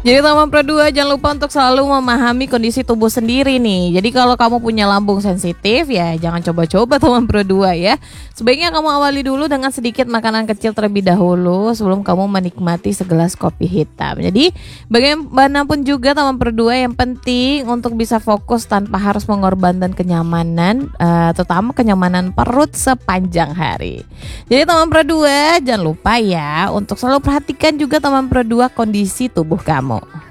Jadi teman Pro 2 jangan lupa untuk selalu memahami kondisi tubuh sendiri nih. Jadi kalau kamu punya lambung sensitif ya jangan coba-coba teman Pro 2 ya. Sebaiknya kamu awali dulu dengan sedikit makanan kecil terlebih dahulu sebelum kamu menikmati segelas kopi hitam. Jadi bagaimanapun juga teman Pro 2 yang penting untuk bisa fokus tanpa harus mengorbankan kenyamanan, terutama kenyamanan perut sepanjang hari. Jadi teman Pro 2 jangan lupa ya untuk selalu perhatikan juga teman Pro 2 kondisi tubuh kamu.